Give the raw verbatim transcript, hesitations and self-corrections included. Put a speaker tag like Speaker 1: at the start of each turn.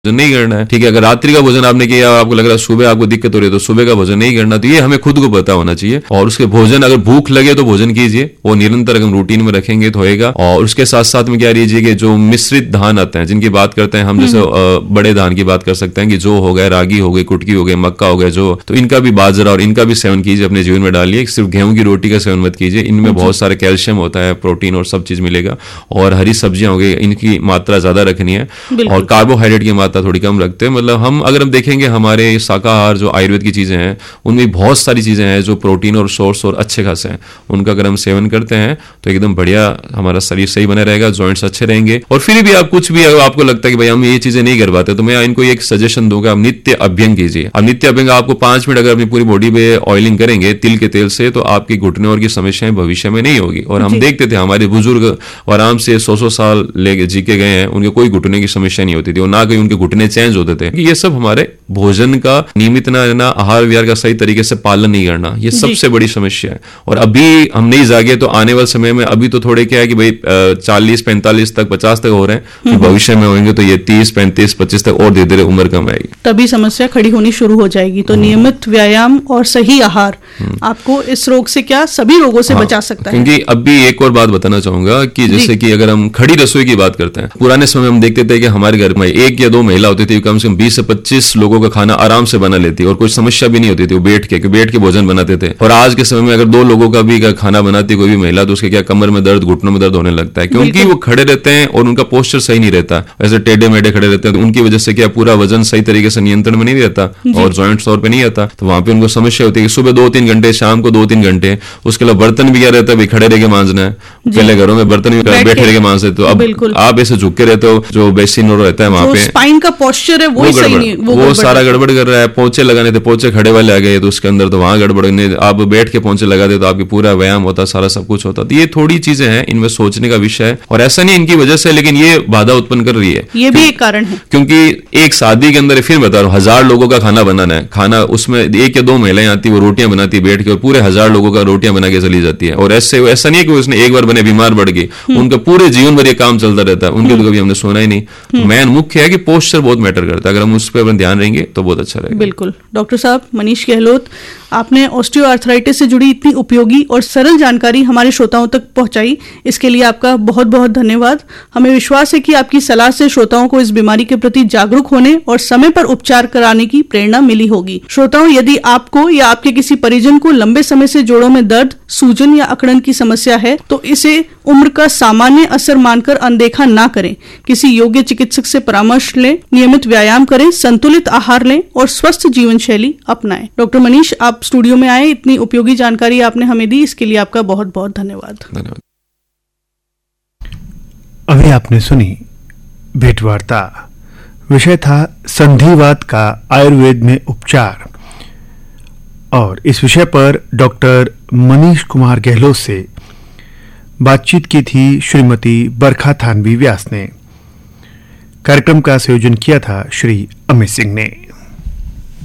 Speaker 1: भोजन नहीं करना है, ठीक है। अगर रात्रि का भोजन आपने किया, आपको लग रहा है सुबह आपको दिक्कत हो रही है, तो सुबह का भोजन नहीं करना। तो ये हमें खुद को पता होना चाहिए। और उसके भोजन, अगर भूख लगे तो भोजन कीजिए, वो निरंतर अगर रूटीन में रखेंगे तो होएगा। और उसके साथ साथ में क्या लीजिए कि जो मिश्रित धान आते हैं, जिनकी बात करते हैं हम, जैसे बड़े धान की बात कर सकते हैं कि जो हो गए, रागी हो गई, कुटकी हो गई, मक्का हो गया, जो, तो इनका भी बाजरा और इनका भी सेवन कीजिए, अपने जीवन में डालिए। सिर्फ गेहूं की रोटी का सेवन मत कीजिए, इनमें बहुत सारे कैल्शियम होता है, प्रोटीन और सब चीज मिलेगा। और हरी सब्जियां हो गई, इनकी मात्रा ज्यादा रखनी है। और कार्बोहाइड्रेट की मात्रा थोड़ी कम रखते हैं। मतलब हम अगर हम देखेंगे हमारे शाकाहार जो आयुर्वेद की चीजें हैं, उनमें बहुत सारी चीजें हैं जो प्रोटीन और सोर्स और अच्छे खासे हैं। उनका अगर हम सेवन करते हैं तो एकदम बढ़िया हमारा शरीर सही बने रहेगा, जॉइंट्स अच्छे रहेंगे। और फिर भी आप कुछ भी अगर आपको लगता है कि भाई हम ये चीजें नहीं कर पाते, तो मैं इनको एक सजेशन दूंगा, आप नित्य अभ्यंग कीजिए। अब नित्य अभ्यंग आपको पांच मिनट अगर अपनी पूरी बॉडी पे ऑयलिंग करेंगे तिल के तेल से, तो आपकी घुटने और की समस्याएं भविष्य में नहीं होगी। और हम देखते थे हमारे बुजुर्ग आराम से सौ सौ साल लेके जी के गए हैं, उनके कोई घुटने की समस्या नहीं होती थी और ना कोई उनके घुटने चेंज होते थे। ये सब हमारे भोजन का नियमित ना रहना, आहार विहार का सही तरीके से पालन नहीं करना, ये सबसे बड़ी समस्या है। और अभी हम नहीं जागे तो आने वाले समय में, अभी तो थोड़े क्या है कि भाई चालीस पैंतालीस तक पचास तक हो रहे हैं, तो भविष्य में होंगे तो ये तीस पैंतीस पच्चीस तक और धीरे धीरे उम्र कम आएगी,
Speaker 2: तभी समस्या खड़ी होनी शुरू हो जाएगी। तो नियमित व्यायाम और सही आहार आपको इस रोग से, क्या सभी रोगों से बचा सकता है।
Speaker 1: क्योंकि अभी एक और बात बताना चाहूंगा कि जैसे कि अगर हम खड़ी रसोई की बात करते हैं, पुराने समय हम देखते थे कि हमारे घर में एक या दो महिला होती थी, कम से कम बीस से पच्चीस लोगों का खाना आराम से बना लेती और कोई समस्या भी नहीं होती थी। वो बैठ के बैठ के भोजन बनाते थे। और आज के समय में अगर दो लोगों का भी खाना बनाती कोई भी महिला, तो उसके क्या कमर में दर्द, घुटनों में दर्द होने लगता है, क्योंकि वो खड़े रहते हैं और उनका पोस्चर सही नहीं रहता, ऐसे टेढ़े मेढ़े खड़े रहते हैं। तो उनकी वजह से क्या पूरा वजन सही तरीके से नियंत्रण में नहीं रहता और जॉइंट्स तौर पे नहीं आता। तो वहां पे उनको समस्या होती है कि सुबह दो तीन घंटे, शाम को दो तीन घंटे, उसके अलावा बर्तन भी क्या रहता है, भाई खड़े रह के मांजना है। पहले घरों में बर्तन भी बैठे रह के मांजते, तो अब आप ऐसे झुक के रहते हो, जो बेसिन रहता है वहां पे
Speaker 2: स्पाइन का पोस्चर है वो सही नहीं,
Speaker 1: वो सारा गड़बड़ कर रहा है। पोंछे लगाने थे, पोंछे खड़े वाले आ गए तो उसके अंदर, तो वहां गड़बड़ नहीं, आप बैठ के पोंछे लगा दे तो आपकी पूरा व्यायाम होता, सारा सब कुछ होता। तो ये थोड़ी चीजें हैं, इनमें सोचने का विषय है। और ऐसा नहीं इनकी वजह से, लेकिन ये बाधा उत्पन्न कर रही है,
Speaker 2: ये भी एक कारण है।
Speaker 1: क्योंकि एक शादी के अंदर, फिर बता रहा हूं, हजार लोगों का खाना बनाना है, खाना उसमें एक या दो महिलाएं आती, वो रोटियां बनाती है बैठ के, और पूरे हजार लोगों का रोटियां बना के चली जाती है। और ऐसे ऐसा नहीं है कि उसने एक बार बने बीमार पड़ गई, उनका पूरे जीवन भर ये काम चलता रहता है, उनके तो कभी हमने सुना ही नहीं। तो मेन मुख्य है कि पोस्चर बहुत मैटर करता है, अगर हम उस पर ध्यान रहेंगे तो बहुत अच्छा रहेगा।
Speaker 2: बिल्कुल। डॉक्टर साहब मनीष गहलोत, आपने ऑस्टियोआर्थराइटिस से जुड़ी इतनी उपयोगी और सरल जानकारी हमारे श्रोताओं तक पहुंचाई, इसके लिए आपका बहुत बहुत धन्यवाद। हमें विश्वास है कि आपकी सलाह से श्रोताओं को इस बीमारी के प्रति जागरूक होने और समय पर उपचार कराने की प्रेरणा मिली होगी। श्रोताओं, यदि आपको या आपके किसी परिजन को लंबे समय से जोड़ों में दर्द, सूजन या अकड़न की समस्या है, तो इसे उम्र का सामान्य असर मानकर अनदेखा ना करें। किसी योग्य चिकित्सक से परामर्श लें, नियमित व्यायाम करें, संतुलित आहार लें और स्वस्थ जीवन शैली अपनाएं। डॉक्टर मनीष, आप स्टूडियो में आए, इतनी उपयोगी जानकारी आपने हमें दी, इसके लिए आपका बहुत बहुत धन्यवाद।
Speaker 1: धन्यवाद।
Speaker 3: अभी आपने सुनी भेंटवार्ता, विषय था संधिवात का आयुर्वेद में उपचार, और इस विषय पर डॉक्टर मनीष कुमार गहलोत से बातचीत की थी श्रीमती बरखा थानवी व्यास ने। कार्यक्रम का संयोजन किया था श्री अमित सिंह ने।